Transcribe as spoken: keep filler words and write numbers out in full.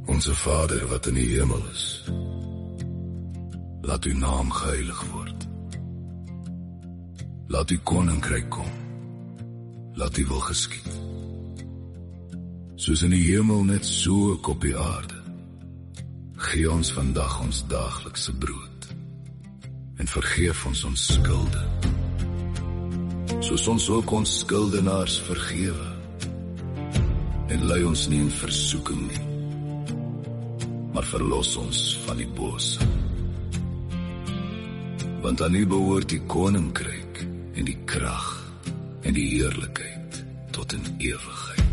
Onze Vader wat in die hemel is, laat uw naam geheilig word. Laat uw koninkryk kom, laat uw wil geskied. Soos in die hemel net so ook op die aarde. Gee ons vandag ons daaglikse brood, en vergeef ons ons skulde, soos ons ook ons skuldenaars vergewe, en lei ons nie in versoeking nie, maar verlos ons van die bose. Want aan U behoort die koninkryk, en die krag, en die heerlikheid, tot in ewigheid.